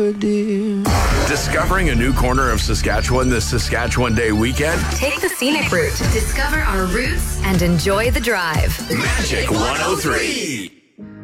Discovering a new corner of Saskatchewan this Saskatchewan Day weekend? Take the scenic route, discover our roots, and enjoy the drive. Magic 103.